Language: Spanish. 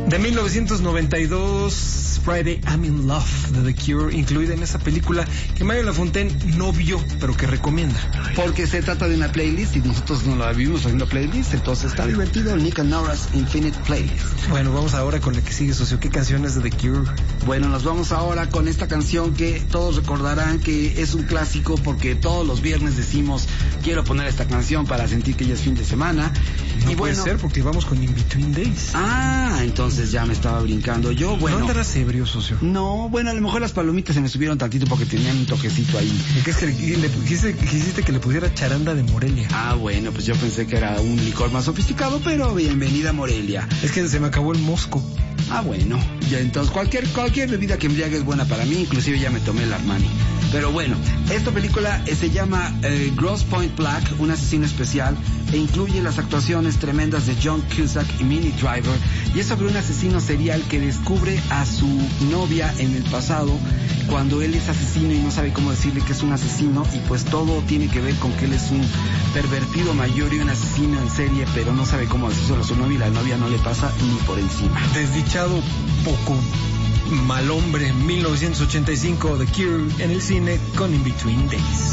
De 1992, Friday I'm in Love de The Cure, incluida en esa película que Mario Lafontaine no vio, pero que recomienda. Porque se trata de una playlist y nosotros no la vimos haciendo playlist, entonces está divertido. Nick and Nora's Infinite Playlist. Bueno, vamos ahora con la que sigue, socio. ¿Qué canciones de The Cure? Bueno, nos vamos ahora con esta canción que todos recordarán que es un clásico porque todos los viernes decimos quiero poner esta canción para sentir que ya es fin de semana. No puede ser porque vamos con In Between Days. Ah, entonces ya me estaba brincando yo. Bueno, ¿no andarás ebrio, socio? No, bueno, a lo mejor las palomitas se me subieron tantito porque tenían un toquecito ahí. ¿Qué es que quisiste que le pusiera charanda de Morelia? Ah, bueno, pues yo pensé que era un licor más sofisticado, pero bienvenida Morelia. Es que se me acabó el mosco. Ah, bueno, ya entonces cualquier bebida que embriague es buena para mí, inclusive ya me tomé el Armani. Pero bueno, esta película se llama Grosse Pointe Black, un asesino especial, e incluye las actuaciones tremendas de John Cusack y Minnie Driver, y es sobre un asesino serial que descubre a su novia en el pasado, cuando él es asesino y no sabe cómo decirle que es un asesino, y pues todo tiene que ver con que él es un pervertido mayor y un asesino en serie, pero no sabe cómo decírselo a su novia y la novia no le pasa ni por encima. Desdichado, poco mal hombre, 1985, The Cure en el cine con In Between Days.